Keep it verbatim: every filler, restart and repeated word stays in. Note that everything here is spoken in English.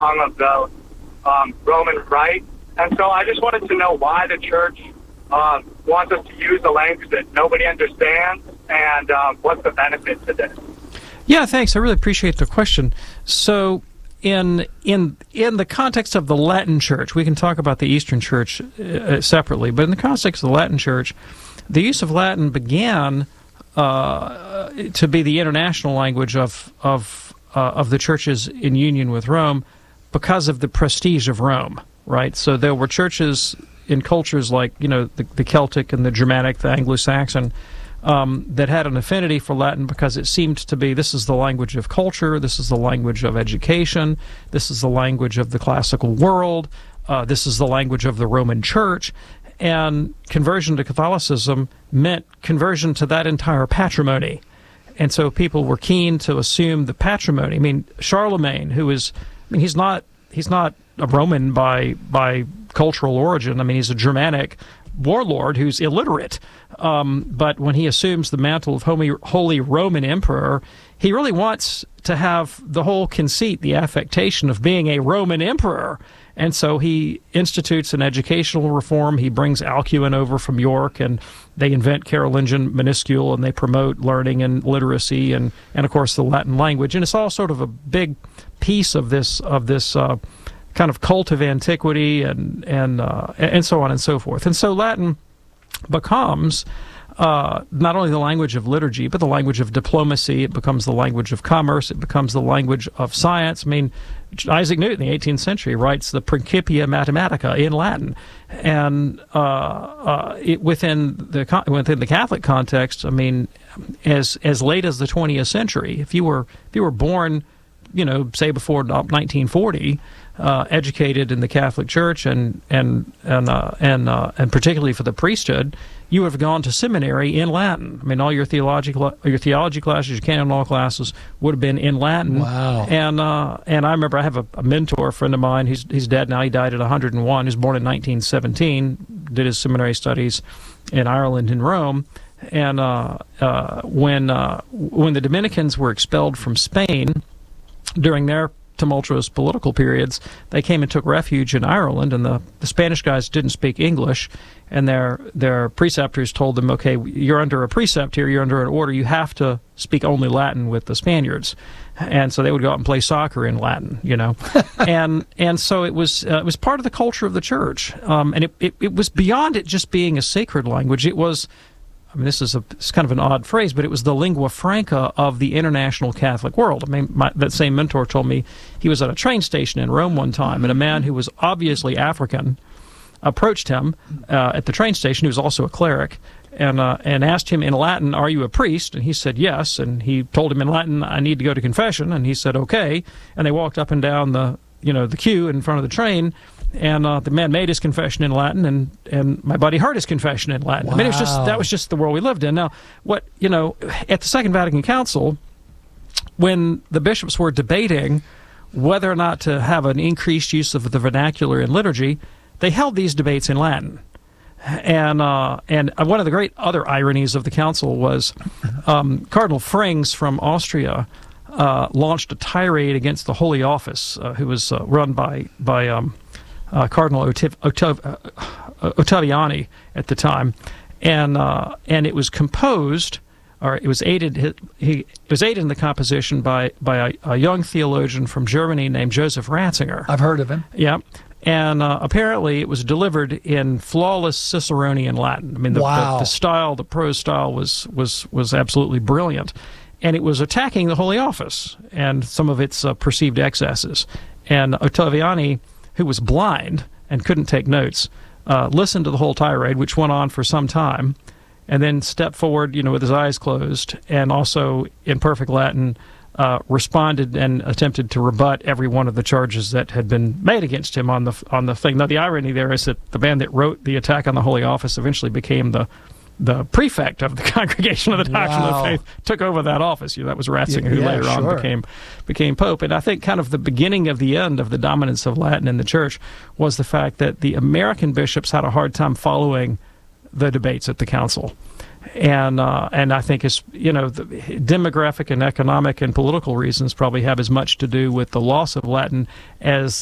of the um, Roman Rite. And so I just wanted to know why the church um, wants us to use a language that nobody understands, and um, what's the benefit to this? Yeah, thanks. I really appreciate the question. So in in in the context of the Latin Church, we can talk about the Eastern Church uh, separately, but in the context of the Latin Church, the use of Latin began uh, to be the international language of of uh, of the churches in union with Rome because of the prestige of Rome, right? So there were churches in cultures like, you know, the, the Celtic and the Germanic, the Anglo-Saxon, um, that had an affinity for Latin because it seemed to be, this is the language of culture, this is the language of education, this is the language of the classical world, uh, this is the language of the Roman Church. And conversion to Catholicism meant conversion to that entire patrimony. And so people were keen to assume the patrimony. I mean, Charlemagne, who is, I mean, he's not he's not a Roman by by cultural origin. I mean, he's a Germanic warlord who's illiterate. Um, but when he assumes the mantle of Holy, Holy Roman Emperor, he really wants to have the whole conceit, the affectation of being a Roman emperor. And so he institutes an educational reform. He brings Alcuin over from York, and they invent Carolingian minuscule, and they promote learning and literacy and, and of course, the Latin language. And it's all sort of a big piece of this of this uh, kind of cult of antiquity and and uh, and so on and so forth. And so Latin becomes uh, not only the language of liturgy, but the language of diplomacy. It becomes the language of commerce. It becomes the language of science. I mean, Isaac Newton in the eighteenth century writes the Principia Mathematica in Latin, and uh, uh, it, within the within the Catholic context, I mean, as as late as the twentieth century, if you were if you were born, you know, say before nineteen forty, uh, educated in the Catholic Church, and and and uh, and uh, and particularly for the priesthood, you would have gone to seminary in Latin. I mean, all your theological, your theology classes, your canon law classes would have been in Latin. Wow. And uh, and I remember I have a, a mentor, a friend of mine. He's he's dead now. He died at one hundred and one. He was born in nineteen seventeen. Did his seminary studies in Ireland and Rome. And uh, uh, when uh, when the Dominicans were expelled from Spain during their tumultuous political periods, they came and took refuge in Ireland, and the, the Spanish guys didn't speak English, and their their preceptors told them, okay, you're under a precept here, you're under an order, you have to speak only Latin with the Spaniards. And so they would go out and play soccer in Latin, you know. and and so it was uh, it was part of the culture of the church, um, and it, it, it was beyond it just being a sacred language. It was, I mean, this is a it's kind of an odd phrase, but it was the lingua franca of the international Catholic world. I mean, my, that same mentor told me he was at a train station in Rome one time, and a man who was obviously African approached him uh, at the train station, who was also a cleric, and uh, and asked him in Latin, "Are you a priest?" And he said, "Yes." And he told him in Latin, "I need to go to confession." And he said, "Okay." And they walked up and down the you know the queue in front of the train. And uh, the man made his confession in Latin, and, and my buddy heard his confession in Latin. Wow. I mean, it was just that was just the world we lived in. Now, what you know, at the Second Vatican Council, when the bishops were debating whether or not to have an increased use of the vernacular in liturgy, they held these debates in Latin. And uh, and one of the great other ironies of the council was um, Cardinal Frings from Austria uh, launched a tirade against the Holy Office, uh, who was uh, run by by. Um, Uh, Cardinal Ottav Ottav uh, Ottaviani at the time, and uh, and it was composed, or it was aided. He it was aided in the composition by by a, a young theologian from Germany named Joseph Ratzinger. I've heard of him. Yeah, and uh, apparently it was delivered in flawless Ciceronian Latin. I mean, the, wow. the, the style, the prose style was was was absolutely brilliant, and it was attacking the Holy Office and some of its uh, perceived excesses. And Ottaviani, who was blind and couldn't take notes, uh, listened to the whole tirade, which went on for some time, and then stepped forward, you know, with his eyes closed, and also in perfect Latin uh, responded and attempted to rebut every one of the charges that had been made against him on the on the thing. Now, the irony there is that the man that wrote the attack on the Holy Office eventually became the the prefect of the Congregation of the Doctrine Wow. of the Faith, took over that office. You know, that was Ratzinger, Yeah, who yeah, later sure. on became became Pope. And I think kind of the beginning of the end of the dominance of Latin in the Church was the fact that the American bishops had a hard time following the debates at the council. and uh, and I think it's, you know, the demographic and economic and political reasons probably have as much to do with the loss of Latin as